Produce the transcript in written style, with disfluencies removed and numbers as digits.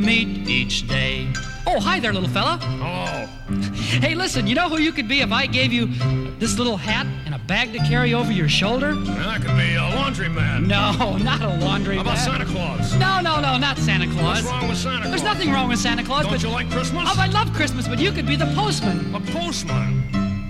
meet each day. Oh, hi there, little fella. Hello. Hey, listen, you know who you could be if I gave you this little hat and a bag to carry over your shoulder? That could be a laundryman. No, not a laundry How about man. Santa Claus? No, not Santa Claus. What's wrong with Santa Claus? There's nothing wrong with Santa Claus. Don't but you like Christmas? Oh, I love Christmas, but you could be the postman. A postman?